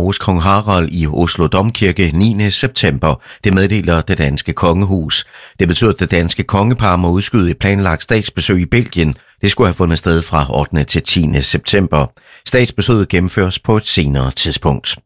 Norges kong Harald i Oslo Domkirke 9. september. Det meddeler det danske kongehus. Det betyder, at det danske kongepar må udskyde et planlagt statsbesøg i Belgien. Det skulle have fundet sted fra 8. til 10. september. Statsbesøget gennemføres på et senere tidspunkt.